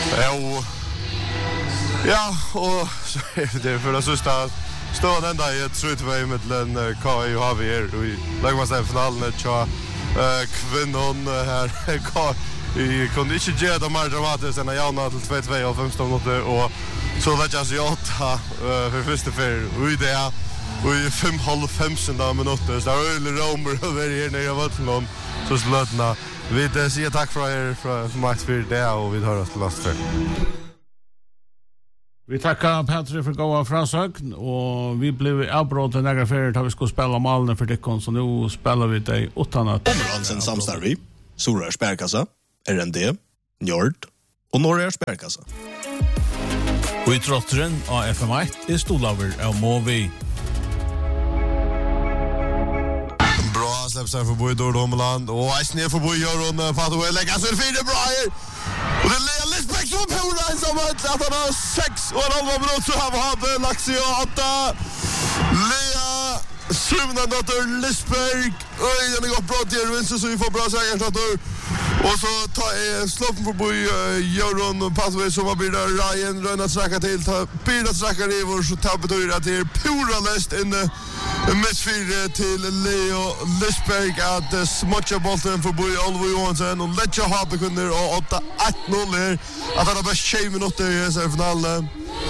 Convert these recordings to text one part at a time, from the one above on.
Ja, och det för det sista står den där ett slutväg mellan KI och HV i Lagmansfinalen så kvinnan här KI kunde inte ge dem mer dramatiskt än Jauna till 2-2 och 15 minuter och så lägger sig 8 för första för och det och i 5,5 minuter så är det Romer över här nere i vattnet så slutna vi säger tack för er från match för det och vi hörs till nästa. Vi tackar Patrik för gåva frasögn och vi blev avbrådda några färger då vi skulle spela malen för Dickon så nu spelar vi dig utan att Områdsen samstarvi, Sorø Sparkassa, RND, Njord och Norra Sparkassa. Och i trottren av FM1 är stolaver av Movi. Bra släpps här för Boy Dordomeland och Ice ner för Boy Göron Pathway lägger sig för bra här. Och det är Lisbeck som pura ensamma att han har 6 och en halv minut så har vi Laxio 8. Lea Sumnandotter Lisbeck. Oj, den går bra till vinst så vi får bra säkerhetsdator. Och så tar sloppen för Boy Göron Pathway som har blivit Ryan Rönna sträcka till. Byrda sträcka river så tar betyder att det är pura läst inne. Missfyr till Leo Lisberg att smutcha bollen för Boy Olvo Johansson och Ledja Habekunder och 8-1-0 här. Att han har bara 20 minuter i finalen.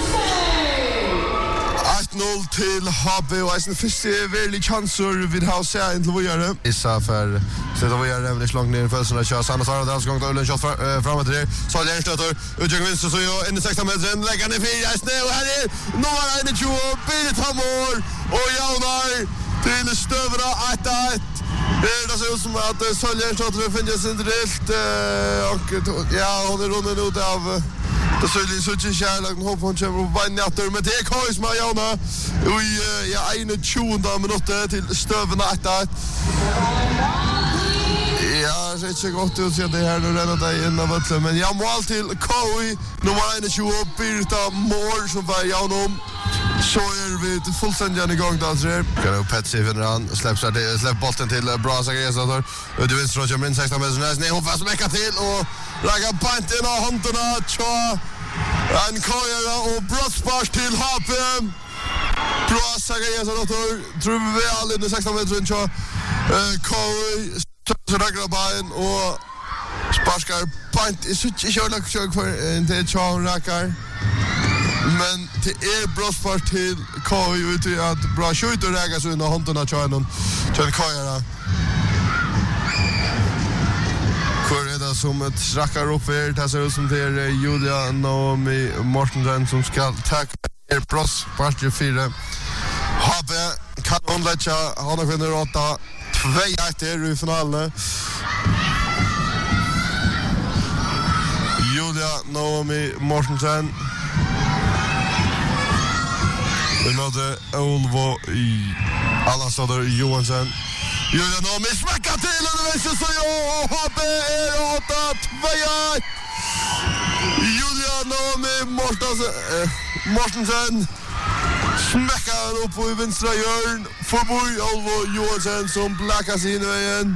1-0 till HB och en första väldigt chanser vid Hausa in till Vojare. Issa för sätta Vojare även långt ner i födelsen kör Sanna Sara där gång då shot framåt där. Så Lennart stöter utgång vinst så ju in i 16 meter lägger ner 4 snö och här är nummer 21 Billy Tamor och Jaunar till Stövra 1-1. Det ser ut som att Söljer stöter finner sig inte rätt och ja hon är runden ut av det så det så inte kärlek och hopp hon kommer på vinnatter men det är Kajs med Jana och ja 21:e minut till Stövna 1-1. Ja, det ser gott ut så det här nu redan där inne vattnet men jag mål till Koi nummer 21 Birta Moore som var Janom. Så är vi fullständigt igång då så där. Kan Petsy finner han släpper bollen till bra säkerhetsdator. Du vet Roger min 16 meter nej hon fast mecka till och lägga panten av händerna tja en Kajara och brottspars till HP. Bra säkerhetsdator tror vi alla in i 16 meter tja Koi så räcker bara och sparskar pant i så kör för inte tja räcker. Men det är brottspars till KI ute att bra skjut och rägas under händerna tjänar Kajara. Korreda som ett rackar upp här. Det ser ut som det är Julia Naomi Mortensen som ska tacka brottspars till 4. Habe kan hon lägga han har vunnit 8. 2-1 i finalen. Julia Naomi Mortensen vi möter Olvo i Alastair Johansson. Julia Naomi smäckar till och det visar sig och HB är 8-2. Julia Naomi Mortensen smäckar upp på vänstra hörn förbi Olvo Johansson som blackar sig in i vägen.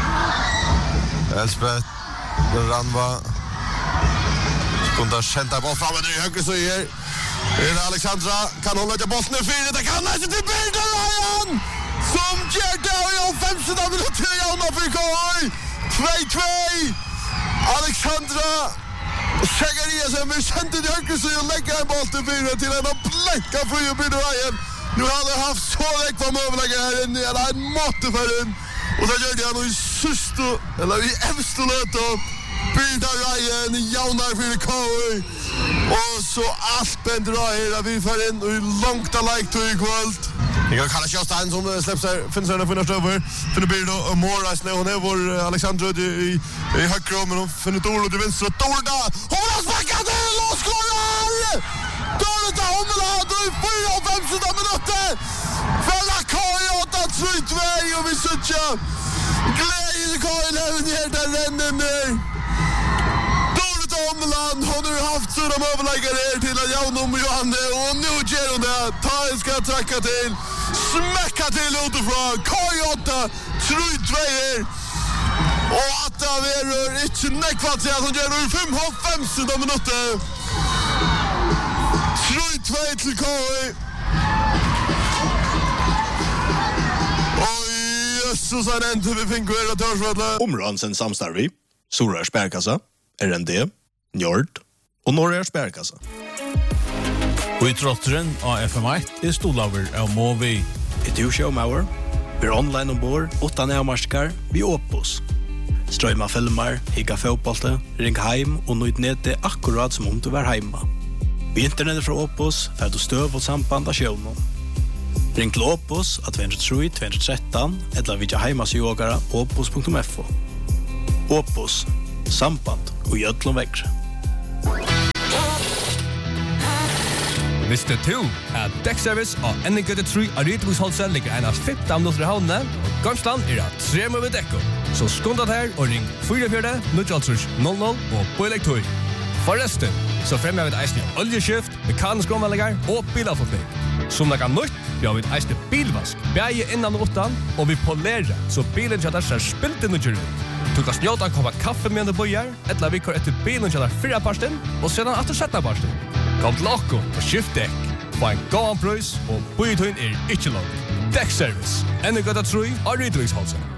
Elspeth Ranva kunde skänta på framåt i höger så här. Är Alexandra kan hon lägga bollen i 4 det kan nästan till Birta Ryan som ger det i 15 minuter Jauna för KI 2-2 Alexandra Sägaria som är känd i höger så lägger en boll till 4 till en bläcka för Birta Ryan nu hade haft så läck på möjliga här inne eller en måtte för den och så gör det han i sista eller i efterlöt och Birta Ryan Jauna för KI och så allt bänder här vi får in och långt like to equal. Jag kan köra stan som släpps här finns det för över för det blir då Mora snö och det var Alexandra i högra men hon finner Dolo till vänster och Dorda hon har sparkat till och skorar! Dorda Hommelad i 4:50 minuter för la Kajota 3-2 och vi söker glädje Kajla ner där rennen ner. Omland har nu haft sådana överläggare här till att Jauna och Johanne och nu ger hon det. Tajen ska tracka till, smäcka till utifrån. K8, 3-2 här. Och att Hetta verur ikke nekvat til at hun gjør i 55 minutter. 3-2 til KI. Oj, Jesus, han endte vi finner her av Tørsvedle. Områden samstarvi, Sora Sparkassa, RND, Njord og Norra Sparkassa. Og i trotteren av FM1 stolaver av Movi. I du showmauer, vi online ombord, 8 nærmarskar, vi Opus. Strøyma filmer, higga fotbollte, ring heim og nøyd nede akkurat som om du var heima. Vi internettet fra Opus, fer du støv og samband av sjøvnen. Ring til Opus av 203-213, eller vidja heimasjågara opus.fo. Opus, samband og gjødlom vekkre. Visste du at dekkservice og NG3 av Rydvigsholset ligger en av 15 minutter i havnene, og Gamsland av 3 med dekko. Så skundet her og ring 44-000 og på elektor. Forresten, så fremmer vi et eisende oljeskift, mekanisk omvalgninger og bilavfortning. Som det kan nytt, vi har vi et eisende bilvask, beie innan og utan, og vi polerer, så bilen kjøtter seg spilt inn og kjører ut. Du kan snjåta koppa kaffe med en bøyer, eller vi kjører etter bilen kjøtter 4 parsten, og sedan etter 17 parsten. Kom til okko og skift dekk. Få en god prøys, og bøyetøyen ikke langt. Dekkservice. NG3 av Rydvigsholset.